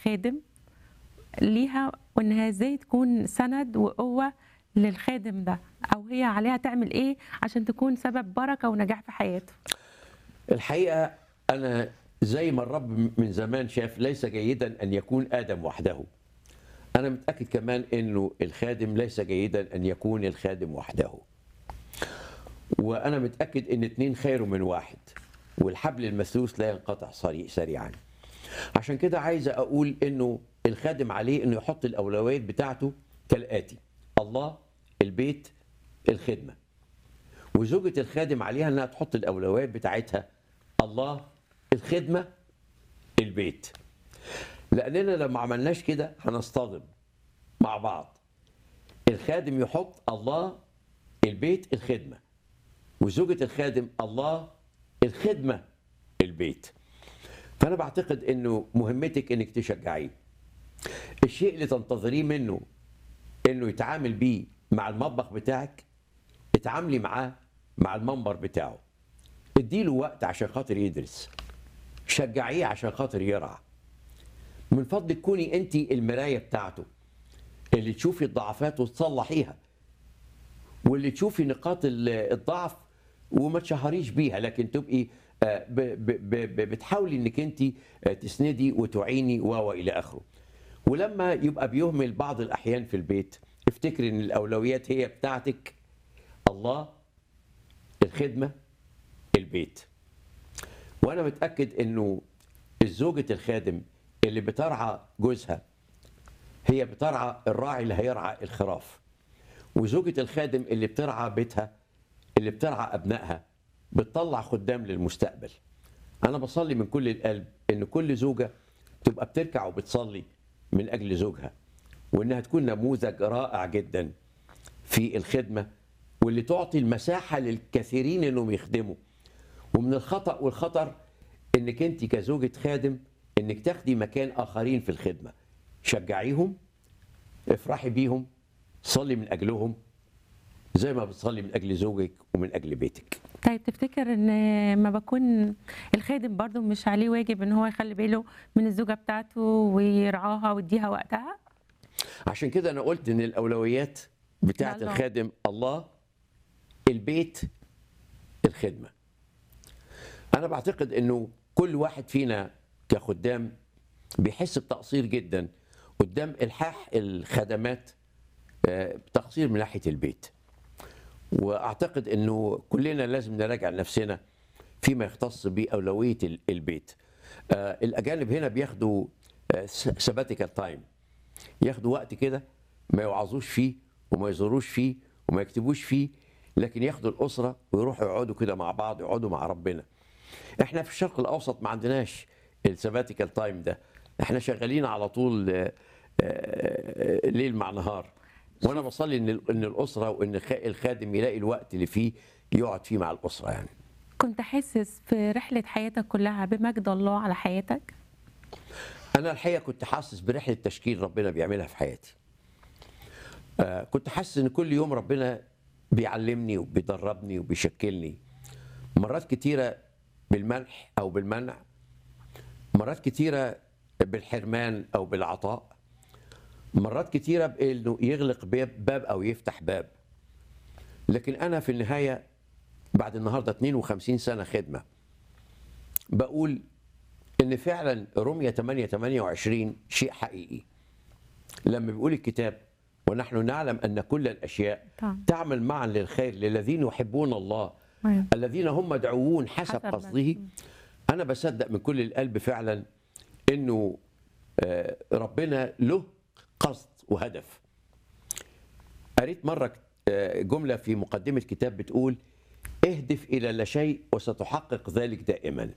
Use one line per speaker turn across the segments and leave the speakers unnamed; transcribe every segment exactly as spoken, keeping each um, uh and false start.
الخادم ليها، وانها ازاي تكون سند وقوه للخادم ده، او هي عليها تعمل ايه عشان تكون سبب بركه ونجاح في حياته؟
الحقيقة أنا زي ما الرب من زمان شاف ليس جيدا أن يكون آدم وحده، أنا متأكد كمان أنه الخادم ليس جيدا أن يكون الخادم وحده، وأنا متأكد أن اتنين خير من واحد، والحبل المسلوس لا ينقطع سريع سريعا. عشان كده عايز أقول أنه الخادم عليه أنه يحط الأولويات بتاعته كالآتي: الله، البيت، الخدمة. وزوجة الخادم عليها أنها تحط الأولويات بتاعتها: الله، الخدمة، البيت. لأننا لو ما عملناش كده هنصطدم مع بعض. الخادم يحط الله، البيت، الخدمة، وزوجة الخادم الله، الخدمة، البيت. فأنا بعتقد أنه مهمتك أنك تشجعيه. الشيء اللي تنتظريه منه أنه يتعامل بيه مع المطبخ بتاعك، اتعاملي معاه مع المنبر بتاعه. اديله وقت عشان خاطر يدرس، شجعيه عشان خاطر يرعى. من فضلك كوني انت المرايه بتاعته اللي تشوفي الضعفات وتصلحيها، واللي تشوفي نقاط الضعف وما تشهريش بيها، لكن تبقي ب- ب- ب- بتحاولي انك انت تسندي وتعيني و الى اخره. ولما يبقى بيهمل بعض الاحيان في البيت، افتكري ان الاولويات هي بتاعتك: الله، الخدمه، البيت. وانا متاكد انه الزوجة الخادم اللي بترعى جوزها هي بترعى الراعي اللي هيرعى الخراف، وزوجة الخادم اللي بترعى بيتها، اللي بترعى ابنائها، بتطلع خدام للمستقبل. انا بصلي من كل القلب ان كل زوجة تبقى بتركع وبتصلي من اجل زوجها، وانها تكون نموذج رائع جدا في الخدمة، واللي تعطي المساحة للكثيرين انهم يخدموا. ومن الخطأ والخطر انك انت كزوجة خادم انك تاخدي مكان اخرين في الخدمة. شجعيهم، افرحي بيهم، صلي من اجلهم زي ما بتصلي من اجل زوجك ومن اجل بيتك.
طيب تفتكر ان ما بكون الخادم برضو مش عليه واجب ان هو يخلي باله من الزوجه بتاعته ويرعاها ويديها وقتها؟
عشان كده انا قلت ان الاولويات بتاعه
الله.
الخادم الله، البيت، الخدمة. انا بعتقد انه كل واحد فينا كخدام بيحس بتقصير جدا قدام الحاح الخدمات، آه، تقصير من ناحيه البيت. واعتقد انه كلنا لازم نراجع نفسنا فيما يختص باولويه ال- البيت. آه، الاجانب هنا بياخدوا سباتيكال تايم، ياخدوا وقت كده ما يوعظوش فيه وما يزوروش فيه وما يكتبوش فيه، لكن ياخدوا الاسره ويروحوا يقعدوا كده مع بعض، يقعدوا مع ربنا. احنا في الشرق الاوسط ما عندناش السباتيكال تايم ده، احنا شغالين على طول آه، آه، ليل مع نهار. وانا بصلي ان ان الاسره وان الخ- الخادم يلاقي الوقت اللي فيه يقعد فيه مع الاسره يعني.
كنت حاسس في رحله حياتك كلها بمجد الله على حياتك؟
انا الحقيقه كنت حاسس برحله تشكيل ربنا بيعملها في حياتي. آه، كنت حاسس ان كل يوم ربنا بيعلمني وبيدربني وبيشكلني، مرات كتيره بالمنح او بالمنع، مرات كتيره بالحرمان او بالعطاء، مرات كتيره بانه يغلق باب باب او يفتح باب. لكن انا في النهايه بعد النهارده اتنين وخمسين سنه خدمه بقول ان فعلا رمية ثمانية ثمانية وعشرين شيء حقيقي، لما بيقول الكتاب: ونحن نعلم ان كل الاشياء
طبعا.
تعمل معا للخير للذين يحبون الله
أيوة.
الذين هم مدعوون حسب
حسب
قصده.
ما-
انا بصدق من كل القلب فعلا انه آه، ربنا له قصد وهدف. قريت مره آه، جمله في مقدمه كتاب بتقول: اهدف الى لا شيء وستحقق ذلك دائما.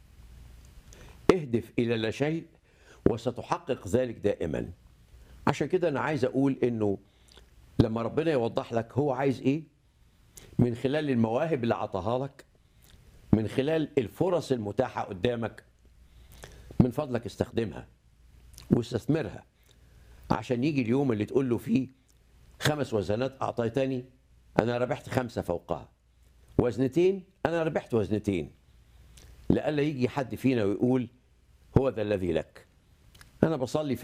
اهدف الى لا شيء وستحقق ذلك دائما. عشان كده انا عايز اقول انه لما ربنا يوضح لك هو عايز ايه من خلال المواهب اللي عطاها لك، من خلال الفرص المتاحه قدامك، من فضلك استخدمها واستثمرها، عشان يجي اليوم اللي تقول له فيه: خمس وزنات اعطيتني انا ربحت خمسه فوقها، وزنتين انا ربحت وزنتين. لئلا يجي حد فينا ويقول: هو ذا الذي لك. انا بصلي